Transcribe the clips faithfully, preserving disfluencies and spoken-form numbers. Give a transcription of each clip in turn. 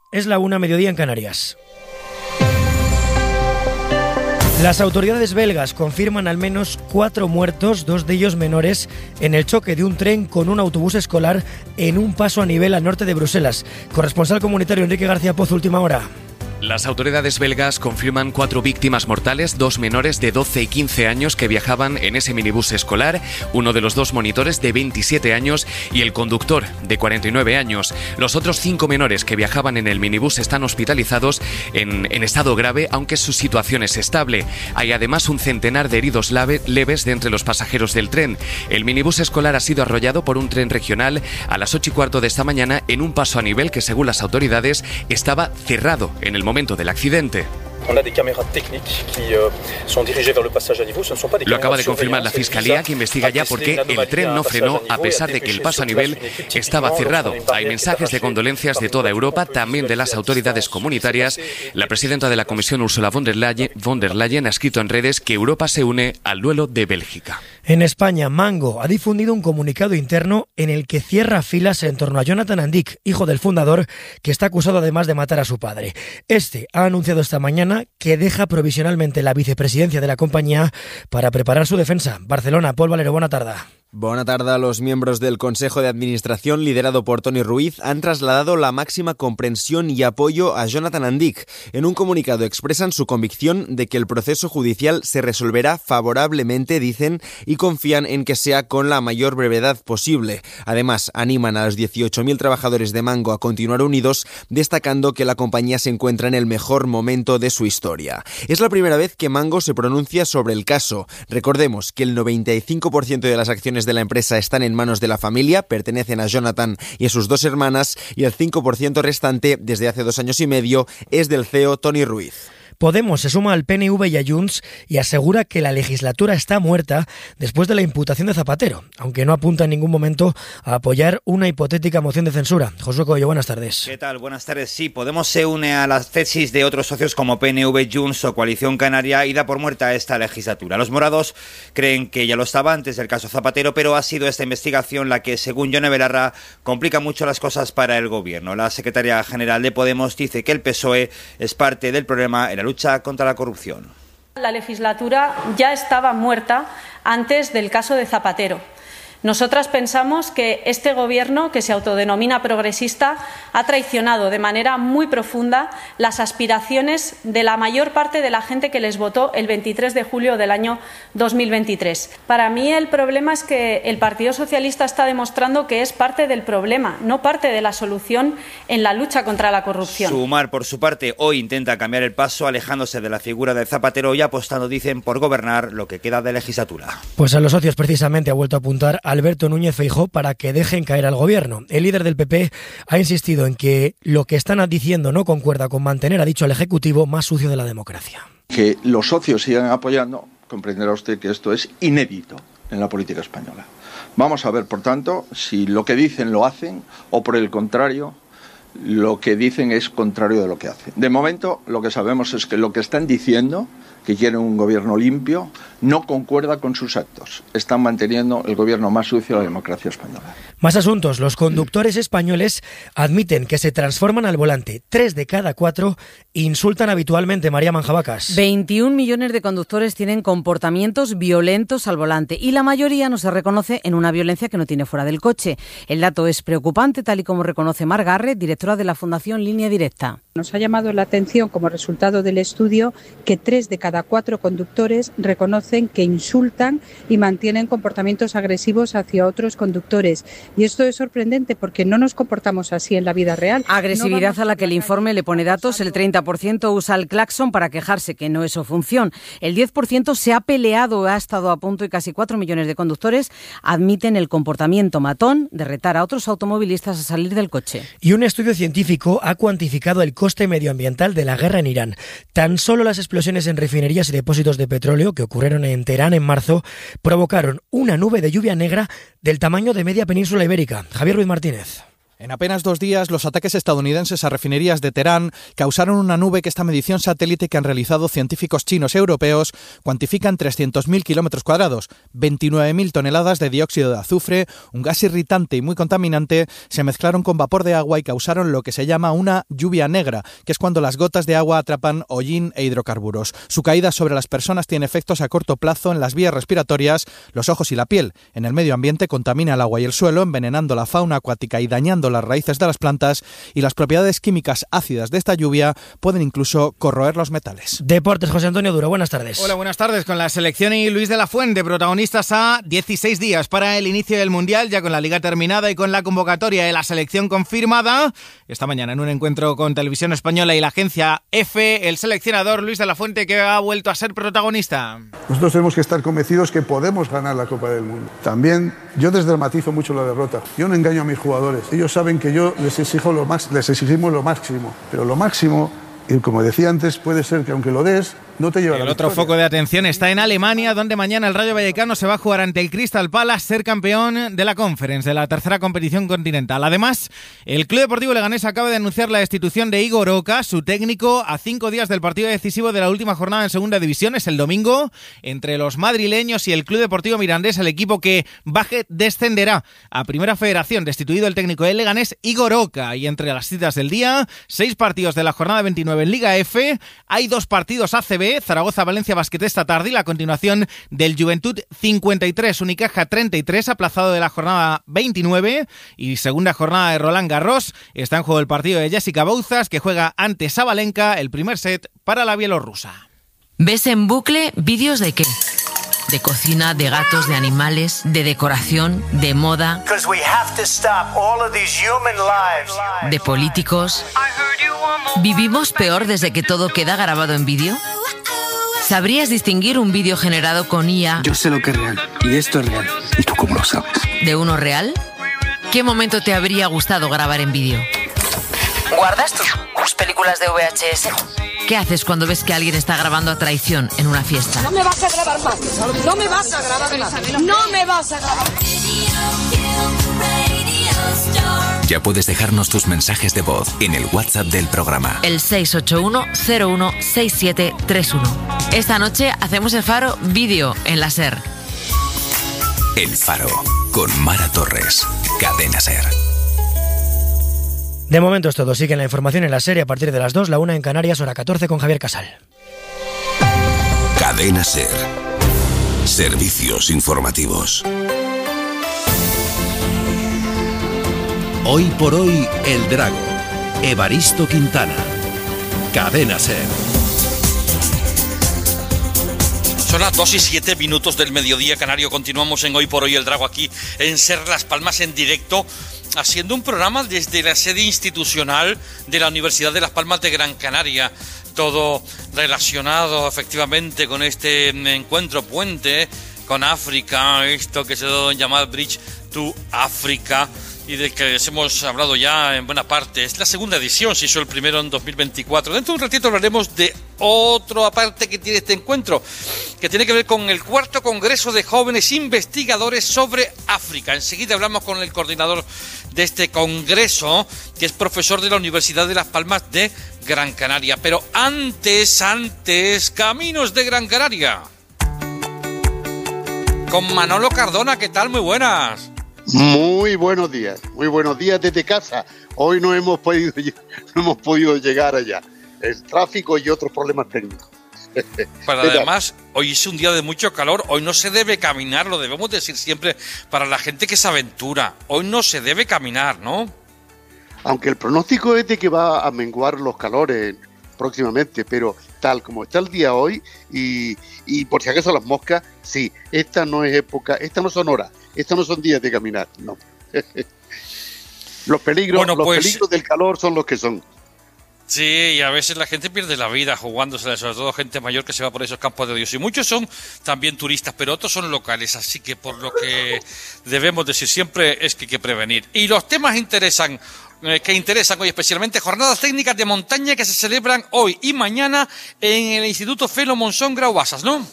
Es la una, mediodía en Canarias. Las autoridades belgas confirman al menos cuatro muertos, dos de ellos menores, en el choque de un tren con un autobús escolar en un paso a nivel al norte de Bruselas. Corresponsal comunitario Enrique García Pozo, última hora. Las autoridades belgas confirman cuatro víctimas mortales, dos menores de doce y quince años que viajaban en ese minibús escolar, uno de los dos monitores de veintisiete años y el conductor de cuarenta y nueve años. Los otros cinco menores que viajaban en el minibús están hospitalizados en, en estado grave, aunque su situación es estable. Hay además un centenar de heridos lave, leves de entre los pasajeros del tren. El minibús escolar ha sido arrollado por un tren regional a las ocho y cuarto de esta mañana en un paso a nivel que, según las autoridades, estaba cerrado en el momento del accidente. Lo acaba de confirmar la Fiscalía, que investiga ya por qué el tren no frenó a pesar de que el paso a nivel estaba cerrado. Hay mensajes de condolencias de toda Europa, también de las autoridades comunitarias. La presidenta de la Comisión, Ursula von der Leyen, von der Leyen ha escrito en redes que Europa se une al duelo de Bélgica. En España, Mango ha difundido un comunicado interno en el que cierra filas en torno a Jonathan Andic, hijo del fundador, que está acusado además de matar a su padre. Este ha anunciado esta mañana que deja provisionalmente la vicepresidencia de la compañía para preparar su defensa. Barcelona, Pol Valero, buena tarde. Buena tarde. Los miembros del Consejo de Administración, liderado por Toni Ruiz, han trasladado la máxima comprensión y apoyo a Jonathan Andic. En un comunicado expresan su convicción de que el proceso judicial se resolverá favorablemente, dicen, y confían en que sea con la mayor brevedad posible. Además, animan a los dieciocho mil trabajadores de Mango a continuar unidos, destacando que la compañía se encuentra en el mejor momento de su historia. Es la primera vez que Mango se pronuncia sobre el caso. Recordemos que el noventa y cinco por ciento de las acciones de la empresa están en manos de la familia, pertenecen a Jonathan y a sus dos hermanas, y el cinco por ciento restante, desde hace dos años y medio, es del C E O Toni Ruiz. Podemos se suma al P N V y a Junts y asegura que la legislatura está muerta después de la imputación de Zapatero, aunque no apunta en ningún momento a apoyar una hipotética moción de censura. Josué Coello, buenas tardes. ¿Qué tal? Buenas tardes. Sí, Podemos se une a las tesis de otros socios como P N V, Junts o Coalición Canaria y da por muerta esta legislatura. Los morados creen que ya lo estaba antes del caso Zapatero, pero ha sido esta investigación la que, según Yone Belarra, complica mucho las cosas para el gobierno. La secretaria general de Podemos dice que el P S O E es parte del problema en la lucha contra la corrupción. La legislatura ya estaba muerta antes del caso de Zapatero. Nosotras pensamos que este gobierno, que se autodenomina progresista, ha traicionado de manera muy profunda las aspiraciones de la mayor parte de la gente que les votó el veintitrés de julio del año dos mil veintitrés. Para mí el problema es que el Partido Socialista está demostrando que es parte del problema, no parte de la solución en la lucha contra la corrupción. Sumar, por su parte, hoy intenta cambiar el paso, alejándose de la figura de Zapatero y apostando, dicen, por gobernar lo que queda de legislatura. Pues a los socios precisamente ha vuelto a apuntar Alberto Núñez Feijóo para que dejen caer al gobierno. El líder del P P ha insistido en que lo que están diciendo no concuerda con mantener, ha dicho, al Ejecutivo más sucio de la democracia. Que los socios sigan apoyando, comprenderá usted que esto es inédito en la política española. Vamos a ver, por tanto, si lo que dicen lo hacen o, por el contrario, lo que dicen es contrario de lo que hacen. De momento, lo que sabemos es que lo que están diciendo, que quieren un gobierno limpio, no concuerda con sus actos. Están manteniendo el gobierno más sucio de la democracia española. Más asuntos. Los conductores españoles admiten que se transforman al volante. Tres de cada cuatro insultan habitualmente. María Manjabacas. veintiún millones de conductores tienen comportamientos violentos al volante y la mayoría no se reconoce en una violencia que no tiene fuera del coche. El dato es preocupante, tal y como reconoce Mar Garret, directora de la Fundación Línea Directa. Nos ha llamado la atención, como resultado del estudio, que tres de cada cuatro conductores reconocen que insultan y mantienen comportamientos agresivos hacia otros conductores. Y esto es sorprendente porque no nos comportamos así en la vida real. Agresividad no a la que el informe le pone datos. El treinta por ciento usa el claxon para quejarse, que no es su función. El diez por ciento se ha peleado, ha estado a punto, y casi cuatro millones de conductores admiten el comportamiento matón de retar a otros automovilistas a salir del coche. Y un estudio científico ha cuantificado el coste medioambiental de la guerra en Irán. Tan solo las explosiones en refinerías y depósitos de petróleo que ocurrieron en Teherán en marzo provocaron una nube de lluvia negra del tamaño de media península ibérica. Javier Ruiz Martínez. En apenas dos días, los ataques estadounidenses a refinerías de Teherán causaron una nube que esta medición satélite que han realizado científicos chinos y europeos cuantifica en trescientos mil kilómetros cuadrados. veintinueve mil toneladas de dióxido de azufre, un gas irritante y muy contaminante, se mezclaron con vapor de agua y causaron lo que se llama una lluvia negra, que es cuando las gotas de agua atrapan hollín e hidrocarburos. Su caída sobre las personas tiene efectos a corto plazo en las vías respiratorias, los ojos y la piel. En el medio ambiente contamina el agua y el suelo, envenenando la fauna acuática y dañando las raíces de las plantas, y las propiedades químicas ácidas de esta lluvia pueden incluso corroer los metales. Deportes, José Antonio Duro, buenas tardes. Hola, buenas tardes. Con la selección y Luis de la Fuente, protagonistas a dieciséis días para el inicio del Mundial, ya con la liga terminada y con la convocatoria de la selección confirmada. Esta mañana en un encuentro con Televisión Española y la agencia EFE, el seleccionador Luis de la Fuente, que ha vuelto a ser protagonista. Nosotros tenemos que estar convencidos que podemos ganar la Copa del Mundo. También yo desdramatizo mucho la derrota. Yo no engaño a mis jugadores. Ellos saben que yo les exijo lo más, les exigimos lo máximo, pero lo máximo, y como decía antes, puede ser que aunque lo des, no te lleva a la El otro victoria. foco de atención está en Alemania, donde mañana el Rayo Vallecano se va a jugar ante el Crystal Palace, ser campeón de la Conference, de la tercera competición continental. Además, el Club Deportivo Leganés acaba de anunciar la destitución de Igor Oca, su técnico, a cinco días del partido decisivo de la última jornada en Segunda División. Es el domingo, entre los madrileños y el Club Deportivo Mirandés, el equipo que baje descenderá a Primera Federación. Destituido el técnico del Leganés, Igor Oca. Y entre las citas del día, seis partidos de la jornada veintinueve en Liga F. Hay dos partidos A C B, Zaragoza-Valencia Basket esta tarde, y la continuación del Juventud cincuenta y tres, Unicaja treinta y tres, aplazado de la jornada veintinueve, y segunda jornada de Roland Garros. Está en juego el partido de Jessica Bouzas, que juega ante Sabalenka, el primer set para la bielorrusa. ¿Ves en bucle vídeos de qué? De cocina, de gatos, de animales, de decoración, de moda, de políticos. ¿Vivimos peor desde que todo queda grabado en vídeo? ¿Sabrías distinguir un vídeo generado con I A? Yo sé lo que es real, y esto es real. ¿Y tú cómo lo sabes? ¿De uno real? ¿Qué momento te habría gustado grabar en vídeo? ¿Guardas tus películas de V H S? ¿Qué haces cuando ves que alguien está grabando a traición en una fiesta? No me vas a grabar más. No me vas a grabar más. No me vas a grabar. Ya puedes dejarnos tus mensajes de voz en el WhatsApp del programa. El seis ocho uno cero uno seis siete tres uno. Esta noche hacemos el Faro vídeo en la SER. El Faro, con Mara Torres. Cadena SER. De momento es todo. Sigue la información en la serie a partir de las dos, la una en Canarias, hora catorce, con Javier Casal. Cadena SER. Servicios informativos. Hoy por hoy, El Drago. Evaristo Quintana. Cadena SER. Son las dos y siete minutos del mediodía canario. Continuamos en Hoy por Hoy El Drago aquí en SER Las Palmas en directo, haciendo un programa desde la sede institucional de la Universidad de Las Palmas de Gran Canaria. Todo relacionado efectivamente con este encuentro puente con África, esto que se da en llamar Bridge to Africa, y de que les hemos hablado ya en buena parte. Es la segunda edición, se hizo el primero en dos mil veinticuatro. Dentro de un ratito hablaremos de otra parte que tiene este encuentro, que tiene que ver con el cuarto Congreso de Jóvenes Investigadores sobre África. Enseguida hablamos con el coordinador de este congreso, que es profesor de la Universidad de Las Palmas de Gran Canaria. Pero antes, antes, Caminos de Gran Canaria. Con Manolo Cardona, ¿qué tal? Muy buenas. Muy buenos días, muy buenos días desde casa. Hoy no hemos podido, no hemos podido llegar allá. El tráfico y otros problemas técnicos. Pero además, hoy es un día de mucho calor. Hoy no se debe caminar, lo debemos decir siempre para la gente que se aventura. Hoy no se debe caminar, ¿no? Aunque el pronóstico es de que va a menguar los calores próximamente, pero tal como está el día hoy, y, y por si acaso las moscas, sí, esta no es época, esta no son horas, estos no son días de caminar, no. Los peligros, bueno, pues, los peligros del calor son los que son. Sí, y a veces la gente pierde la vida jugándose, sobre todo gente mayor que se va por esos campos de Dios. Y muchos son también turistas, pero otros son locales, así que por lo que debemos decir siempre es que hay que prevenir. Y los temas interesan, eh, que interesan hoy especialmente, jornadas técnicas de montaña que se celebran hoy y mañana en el Instituto Felo Monzón Grau Basas, ¿no?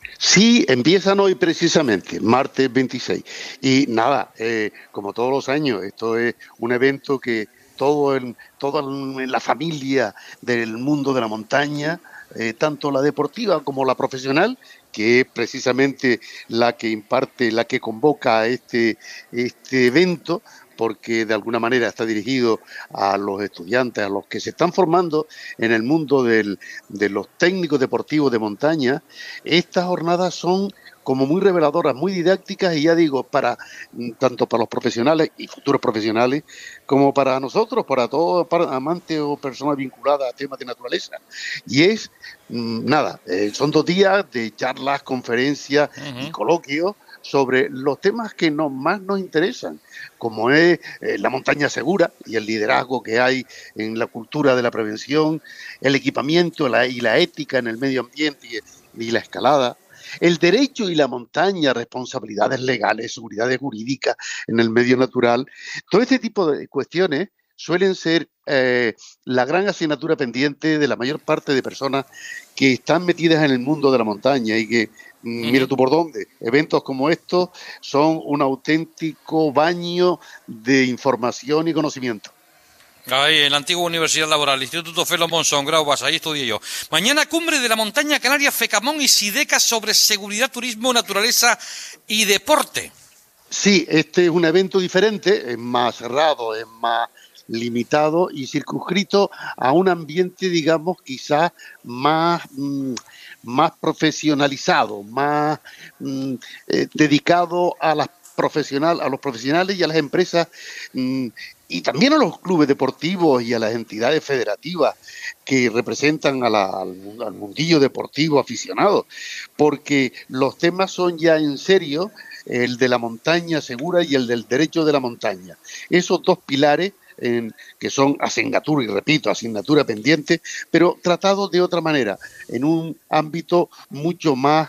Sí, empiezan hoy precisamente, martes veintiséis. Y nada, eh, como todos los años, esto es un evento que todo el, toda la familia del mundo de la montaña, eh, tanto la deportiva como la profesional, que es precisamente la que imparte, la que convoca a este, este evento, porque de alguna manera está dirigido a los estudiantes, a los que se están formando en el mundo del, de los técnicos deportivos de montaña. Estas jornadas son como muy reveladoras, muy didácticas, y ya digo, para tanto para los profesionales y futuros profesionales, como para nosotros, para todos, para amantes o personas vinculadas a temas de naturaleza. Y es, nada, eh, son dos días de charlas, conferencias uh-huh. y coloquios sobre los temas que nos, más nos interesan, como es eh, la montaña segura y el liderazgo que hay en la cultura de la prevención, el equipamiento la, y la ética en el medio ambiente y, y la escalada, el derecho y la montaña, responsabilidades legales, seguridades jurídicas en el medio natural. Todo este tipo de cuestiones suelen ser eh, la gran asignatura pendiente de la mayor parte de personas que están metidas en el mundo de la montaña y que, uh-huh. mira tú por dónde, eventos como estos son un auténtico baño de información y conocimiento. Ahí, en la antigua Universidad Laboral, Instituto Felo Monzón, Graubas, ahí estudié yo. Mañana cumbre de la montaña canaria FECAMON y SIDECA sobre seguridad, turismo, naturaleza y deporte. Sí, este es un evento diferente, es más cerrado, es más limitado y circunscrito a un ambiente, digamos, quizás más, mmm, más profesionalizado, más mmm, eh, dedicado a las profesional, a los profesionales y a las empresas mmm, y también a los clubes deportivos y a las entidades federativas que representan a la, al, al mundillo deportivo aficionado, porque los temas son ya en serio el de la montaña segura y el del derecho de la montaña. Esos dos pilares En, que son asignatura, y repito, asignatura pendiente, pero tratados de otra manera, en un ámbito mucho más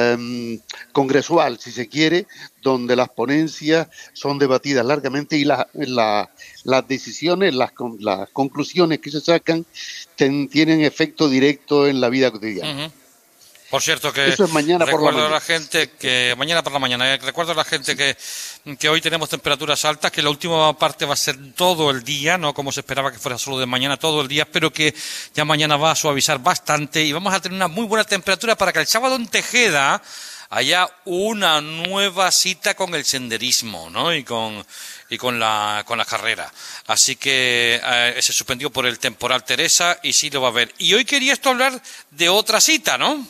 eh, congresual, si se quiere, donde las ponencias son debatidas largamente y la, la, las decisiones, las, las conclusiones que se sacan ten, tienen efecto directo en la vida cotidiana. Uh-huh. Por cierto que Eso es mañana recuerdo por la a la gente que mañana por la mañana eh, recuerdo a la gente que, que hoy tenemos temperaturas altas, que la última parte va a ser todo el día, no como se esperaba que fuera solo de mañana, todo el día, pero que ya mañana va a suavizar bastante y vamos a tener una muy buena temperatura para que el sábado en Tejeda haya una nueva cita con el senderismo, ¿no? Y con y con la con la carrera. Así que eh, se suspendió por el temporal Teresa y sí lo va a haber. Y hoy quería esto hablar de otra cita, ¿no?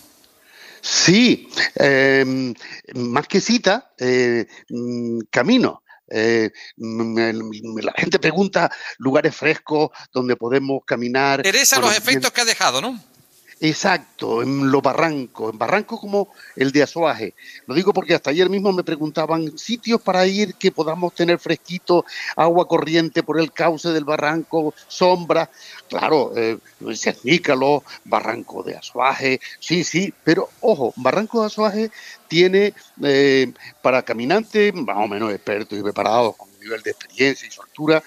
Sí, eh, más que cita, eh, camino. Eh, la gente pregunta lugares frescos donde podemos caminar. Teresa, los efectos que ha dejado, ¿no? Exacto, en los barrancos, en barrancos como el de Azuaje. Lo digo porque hasta ayer mismo me preguntaban sitios para ir que podamos tener fresquito, agua corriente por el cauce del barranco, sombra. Claro, eh, Cernícalo, Barranco de Azuaje, sí, sí, pero ojo, Barranco de Azuaje tiene eh, para caminantes más o menos expertos y preparados con un nivel de experiencia y soltura,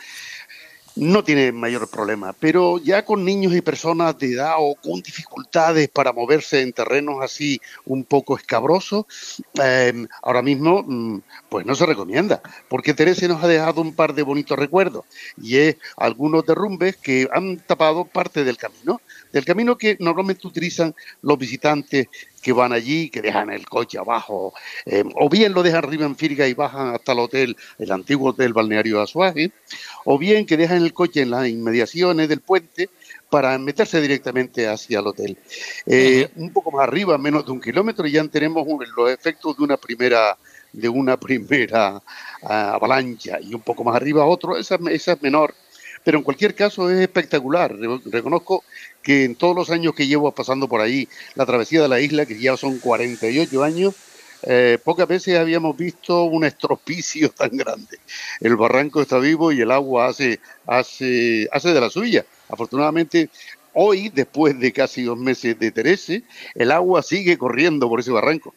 no tiene mayor problema, pero ya con niños y personas de edad o con dificultades para moverse en terrenos así un poco escabrosos, eh, ahora mismo pues no se recomienda, porque Teresa nos ha dejado un par de bonitos recuerdos y es algunos derrumbes que han tapado parte del camino, del camino que normalmente utilizan los visitantes que van allí, que dejan el coche abajo, eh, o bien lo dejan arriba en Firga y bajan hasta el hotel, el antiguo hotel balneario de Azuaje, o bien que dejan el coche en las inmediaciones del puente para meterse directamente hacia el hotel. Eh, uh-huh. Un poco más arriba, menos de un kilómetro, y ya tenemos los efectos de una primera de una primera uh, avalancha, y un poco más arriba otro, esa, esa es menor, pero en cualquier caso es espectacular. Reconozco que en todos los años que llevo pasando por ahí la travesía de la isla, que ya son cuarenta y ocho años, eh, pocas veces habíamos visto un estropicio tan grande. El barranco está vivo y el agua hace, hace, hace de la suya. Afortunadamente, hoy, después de casi dos meses de Teresa, el agua sigue corriendo por ese barranco.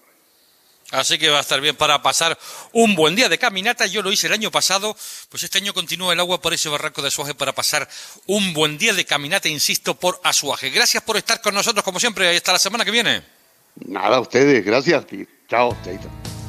Así que va a estar bien para pasar un buen día de caminata. Yo lo hice el año pasado, pues este año continúa el agua por ese barranco de Azuaje para pasar un buen día de caminata, insisto, por Azuaje. Gracias por estar con nosotros, como siempre, y hasta la semana que viene. Nada, a ustedes, gracias. Chao, chaito.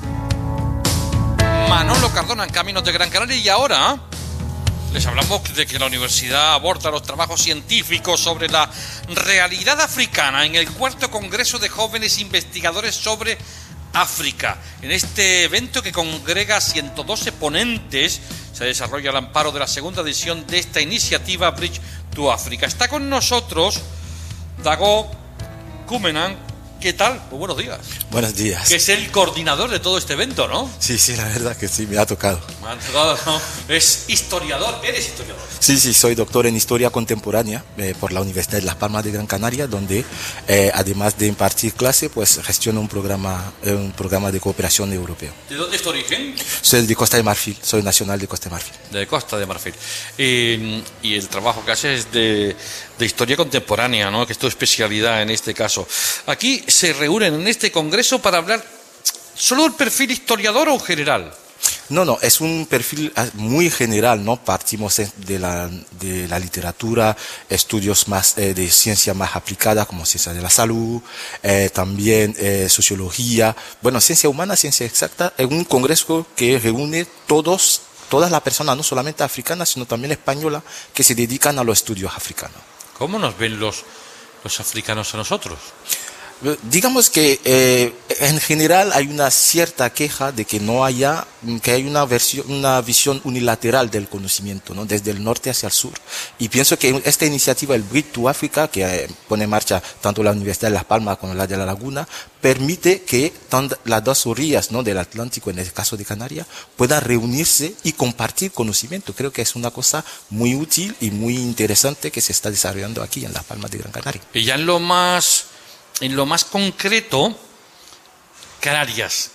Manolo Cardona en Caminos de Gran Canaria. Y ahora les hablamos de que la universidad aborda los trabajos científicos sobre la realidad africana en el cuarto Congreso de Jóvenes Investigadores sobre África. En este evento que congrega a ciento doce ponentes se desarrolla al amparo de la segunda edición de esta iniciativa Bridge to Africa. Está con nosotros Dago Kumenan. ¿Qué tal? Muy buenos días. Buenos días. Que es el coordinador de todo este evento, ¿no? Sí, sí, la verdad que sí, me ha tocado. Me ha tocado, ¿no? Es historiador, eres historiador. Sí, sí, soy doctor en Historia Contemporánea eh, por la Universidad de Las Palmas de Gran Canaria, donde eh, además de impartir clase, pues gestiono un programa, eh, un programa de cooperación europeo. ¿De dónde es tu origen? Soy de Costa de Marfil, soy nacional de Costa de Marfil. De Costa de Marfil. Eh, y el trabajo que haces es de, de Historia Contemporánea, ¿no? Que es tu especialidad en este caso. Aquí se reúnen en este congreso para hablar solo del perfil historiador o general. No, no, es un perfil muy general, ¿no? Partimos de la, de la literatura, estudios más eh, de ciencia más aplicada, como ciencia de la salud, eh, también eh, sociología, bueno, ciencia humana, ciencia exacta, es un congreso que reúne todos, todas las personas, no solamente africanas, sino también españolas, que se dedican a los estudios africanos. ¿Cómo nos ven los, los africanos a nosotros? Digamos que eh, en general hay una cierta queja de que no haya, que hay una, versión, una visión unilateral del conocimiento, ¿no? Desde el norte hacia el sur. Y pienso que esta iniciativa, el Bridge to Africa, que eh, pone en marcha tanto la Universidad de Las Palmas como la de La Laguna, permite que las dos orillas, ¿no? del Atlántico, en el caso de Canarias, puedan reunirse y compartir conocimiento. Creo que es una cosa muy útil y muy interesante que se está desarrollando aquí en Las Palmas de Gran Canaria. Y ya en lo más... En lo más concreto, Canarias,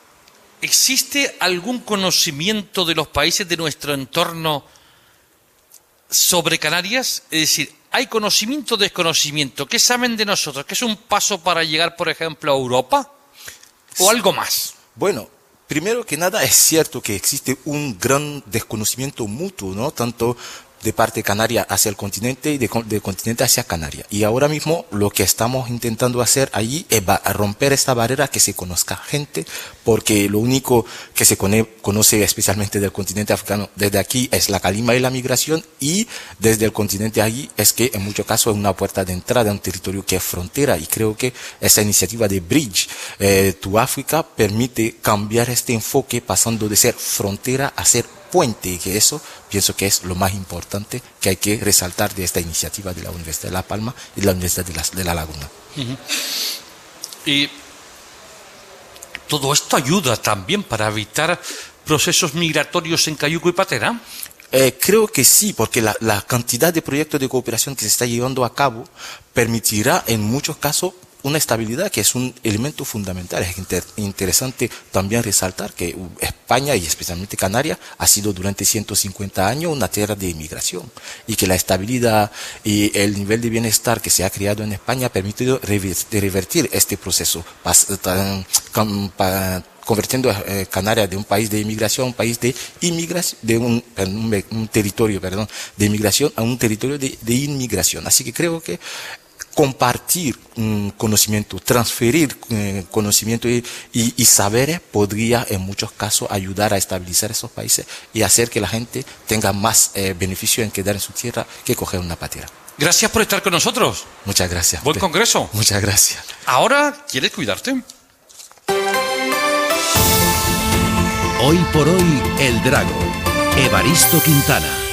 ¿existe algún conocimiento de los países de nuestro entorno sobre Canarias? Es decir, ¿hay conocimiento o desconocimiento? ¿Qué saben de nosotros? ¿Qué es un paso para llegar, por ejemplo, a Europa? ¿O algo más? Bueno, primero que nada es cierto que existe un gran desconocimiento mutuo, ¿no? Tanto de parte canaria hacia el continente y de, de continente hacia Canarias. Y ahora mismo lo que estamos intentando hacer allí es romper esta barrera, que se conozca gente, porque lo único que se conoce especialmente del continente africano desde aquí es la calima y la migración, y desde el continente allí es que en muchos casos es una puerta de entrada a un territorio que es frontera, y creo que esa iniciativa de Bridge eh, to Africa permite cambiar este enfoque, pasando de ser frontera a ser puente, y que eso pienso que es lo más importante que hay que resaltar de esta iniciativa de la Universidad de La Palma y de la Universidad de la, de la Laguna. Uh-huh. Y todo esto ayuda también para evitar procesos migratorios en Cayuco y Patera. Eh, creo que sí, porque la, la cantidad de proyectos de cooperación que se está llevando a cabo permitirá en muchos casos una estabilidad, que es un elemento fundamental. Es inter interesante también resaltar que España, y especialmente Canarias, ha sido durante ciento cincuenta años una tierra de inmigración, y que la estabilidad y el nivel de bienestar que se ha creado en España ha permitido revertir este proceso, convirtiendo a eh, Canarias de un país de inmigración a un país de inmigración, de un, un, un territorio, perdón, de inmigración a un territorio de, de inmigración. Así que creo que compartir um, conocimiento, transferir eh, conocimiento y, y, y saberes podría en muchos casos ayudar a estabilizar esos países y hacer que la gente tenga más eh, beneficio en quedar en su tierra que coger una patera. Gracias por estar con nosotros. Muchas gracias. Buen congreso. Muchas gracias. Ahora, ¿quieres cuidarte? Hoy por hoy, El Drago. Evaristo Quintana.